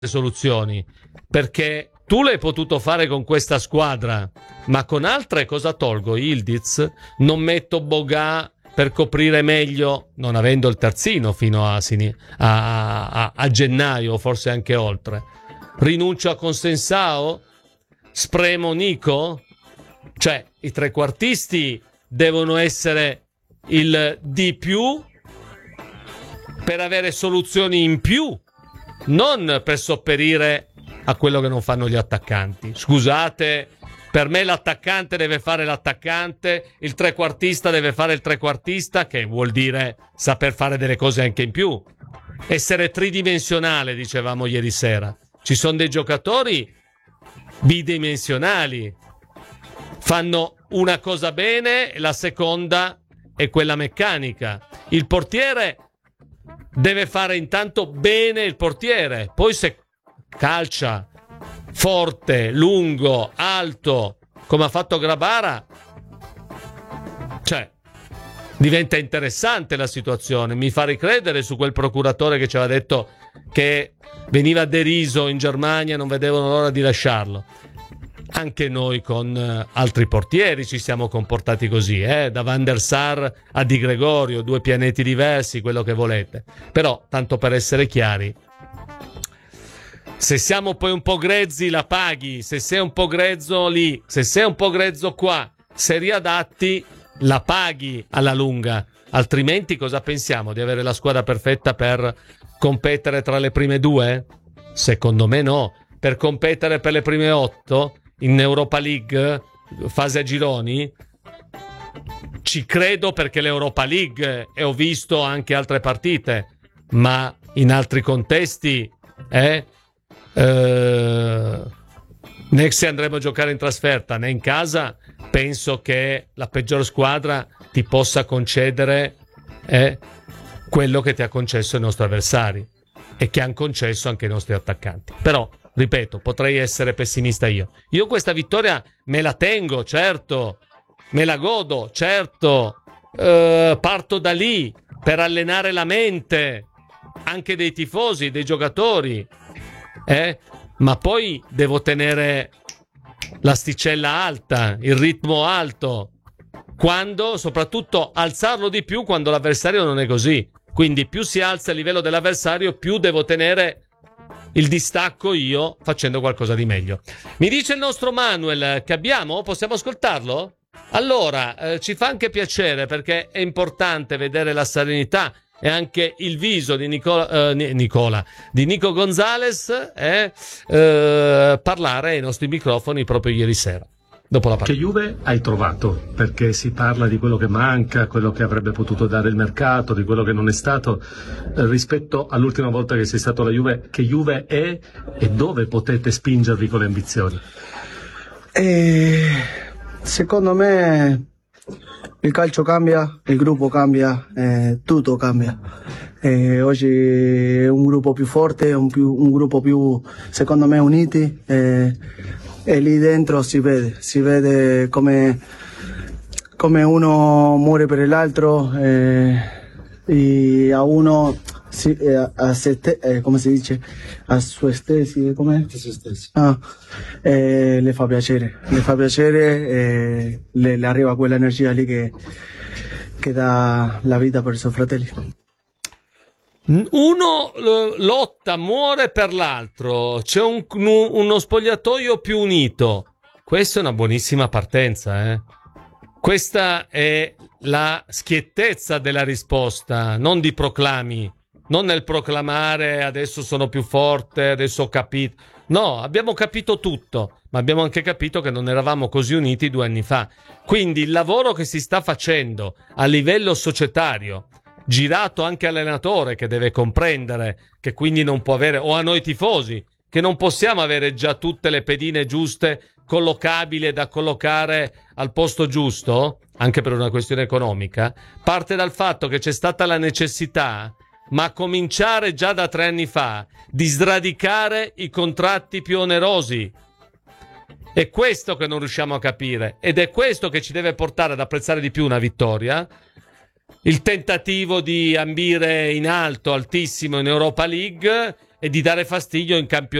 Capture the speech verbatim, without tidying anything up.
soluzioni, perché tu l'hai potuto fare con questa squadra, ma con altre cosa tolgo? Yildiz? Non metto Boga per coprire meglio, non avendo il terzino fino a, a, a, a gennaio, forse anche oltre. Rinuncio a Consensao? Spremo Nico? Cioè, i trequartisti devono essere il di più per avere soluzioni in più, non per sopperire a quello che non fanno gli attaccanti. Scusate, per me l'attaccante deve fare l'attaccante, il trequartista deve fare il trequartista, che vuol dire saper fare delle cose anche in più. Essere tridimensionale, dicevamo ieri sera. Ci sono dei giocatori bidimensionali, fanno una cosa bene e la seconda è quella meccanica. Il portiere deve fare intanto bene il portiere, poi se calcia forte, lungo, alto, come ha fatto Grabara, cioè diventa interessante la situazione. Mi fa ricredere su quel procuratore che ci aveva detto che veniva deriso in Germania, non vedevano l'ora di lasciarlo. Anche noi con uh, altri portieri ci siamo comportati così, eh? Da Van der Sar a Di Gregorio, due pianeti diversi, quello che volete. Però, tanto per essere chiari, se siamo poi un po' grezzi la paghi, se sei un po' grezzo lì, se sei un po' grezzo qua, se riadatti la paghi alla lunga. Altrimenti cosa pensiamo? Di avere la squadra perfetta per competere tra le prime due? Secondo me no. Per competere per le prime otto in Europa League, fase a gironi, ci credo perché l'Europa League, e ho visto anche altre partite, ma in altri contesti eh, eh, né se andremo a giocare in trasferta né in casa, penso che la peggior squadra ti possa concedere eh, quello che ti ha concesso i nostri avversari e che hanno concesso anche i nostri attaccanti. Però ripeto, potrei essere pessimista io. Io questa vittoria me la tengo, certo, me la godo, certo, eh, parto da lì per allenare la mente anche dei tifosi, dei giocatori, eh? Ma poi devo tenere l'asticella alta, il ritmo alto, quando, soprattutto alzarlo di più quando l'avversario non è così. Quindi più si alza il livello dell'avversario, più devo tenere il distacco io facendo qualcosa di meglio. Mi dice il nostro Manuel che abbiamo? Possiamo ascoltarlo? Allora, eh, ci fa anche piacere perché è importante vedere la serenità e anche il viso di Nicola, eh, Nicola di Nico Gonzalez eh, eh, parlare ai nostri microfoni proprio ieri sera. Dopo la Che Juve hai trovato? Perché si parla di quello che manca, quello che avrebbe potuto dare il mercato, di quello che non è stato, eh, rispetto all'ultima volta che sei stato alla Juve. Che Juve è e dove potete spingervi con le ambizioni? Eh, secondo me il calcio cambia, il gruppo cambia, eh, tutto cambia. Eh, oggi è un gruppo più forte, un, più, un gruppo più, secondo me, uniti. Eh, E lì dentro si vede, si vede come, come uno muore per l'altro eh, e a uno, si, eh, a se te, eh, come si dice, a suo stessi, come? A se stessi. Ah, eh, le fa piacere, le fa piacere, eh, le, le arriva quell'energia lì che, che dà la vita per i suoi fratelli. Uno lotta, muore per l'altro, c'è un, uno spogliatoio più unito. Questa è una buonissima partenza, eh? Questa è la schiettezza della risposta, non di proclami, non nel proclamare adesso sono più forte, adesso ho capito. No, abbiamo capito tutto, ma abbiamo anche capito che non eravamo così uniti due anni fa. Quindi il lavoro che si sta facendo a livello societario, girato anche all'allenatore che deve comprendere che quindi non può avere, o a noi tifosi, che non possiamo avere già tutte le pedine giuste collocabili da collocare al posto giusto, anche per una questione economica, parte dal fatto che c'è stata la necessità, ma a cominciare già da tre anni fa, di sradicare i contratti più onerosi. È questo che non riusciamo a capire ed è questo che ci deve portare ad apprezzare di più una vittoria. Il tentativo di ambire in alto, altissimo in Europa League e di dare fastidio in campionato